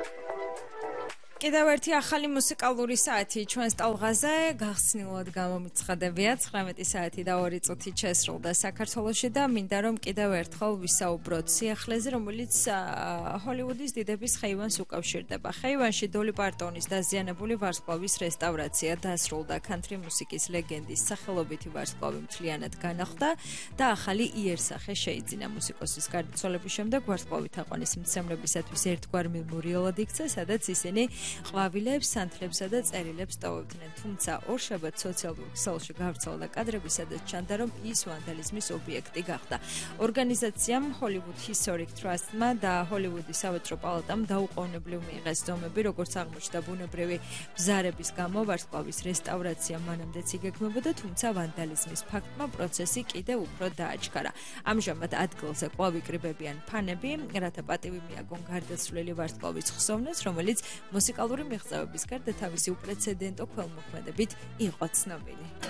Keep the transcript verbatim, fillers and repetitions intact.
კიდევ ერთი ახალი მუსიკალური საათი ჩვენს ტალღაზე გახსნილად გამომიცხადებია ცხრამეტი საათი და ორი წუთი შესრულდა საქართველოში და მინდა რომ კიდევ ერთხელ ვისაუბროთ სიახლეზე, რომელიც ჰოლივუდის დიდების ხეივანს უკავშირდება. ხეივანში დოლი პარტონის დაზიანებული ვარსკვლავის რესტავრაცია დასრულდა. ქანთრი მუსიკის ლეგენდის სახელობითი ვარსკვლავი მთლიანად განახლდა და ახალი იერსახე შეიძინა. მუსიკოსის გარდაცვალების შემდეგ ვარსკვლავი თაყვანის მცემლებისათვის ერთგვარ მემორიალად იქცა, სადაც ისინი ყვავილებს, სანთლებსა და წერილებს ტოვებდნენ. თუმცა ორშაბათს სოციალურ ქსელში გავრცელდა კადრები, სადაც ჩანდა, რომ ის ვანდალიზმის ობიექტი გახდა. ორგანიზაციამ Hollywood Historic Trust-მა და ჰოლივუდის სავაჭრო პალატამ დაუყოვნებლივ მიიღეს ზომები, როგორც აღმოჩნდა ბუნებრივი ბზარების გამო ვარსკვლავის რესტავრაცია მანამდეც იგეგმებოდა, თუმცა ვანდალიზმის ფაქტმა პროცესი კიდევ უფრო დააჩქარა. ამჟამად ადგილზე კვლავ იკრიბებიან ფანები, რათა პატივი მიაგონ გარდაცვლილი ვარსკვლავის ხსოვნას, რომელიც მუსიკალური მიღწევების გარდა თავისი უპრეცედენტო ქველმოქმედებით იყო ცნობილი.